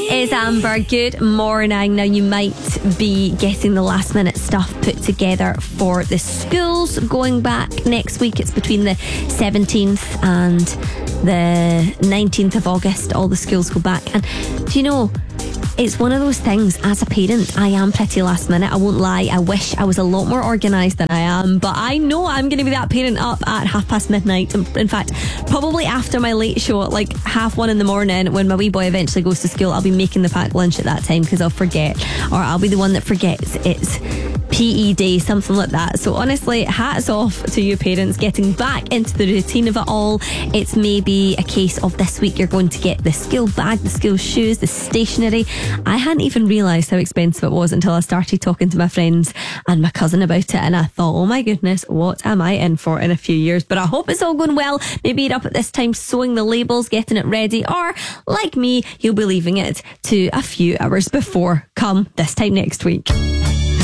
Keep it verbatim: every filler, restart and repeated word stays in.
It's Amber. Good morning. Now, you might be getting the last minute stuff put together for the schools going back next week. It's between the seventeenth and the nineteenth of August. All the schools go back. And do you know, it's one of those things, as a parent, I am pretty last minute. I won't lie. I wish I was a lot more organised than I am. But I know I'm going to be that parent up at half past midnight. In fact, probably after my late show at like half one in the morning, when my wee boy eventually goes to school, I'll be making the packed lunch at that time because I'll forget. Or I'll be the one that forgets it's P E day, something like that. So honestly, hats off to you parents getting back into the routine of it all. It's maybe a case of this week you're going to get the school bag, the school shoes, the stationery. I hadn't even realised how expensive it was until I started talking to my friends and my cousin about it, and I thought, oh my goodness, what am I in for in a few years? But I hope it's all going well. Maybe you're up at this time sewing the labels, getting it ready, or like me, you'll be leaving it to a few hours before come this time next week.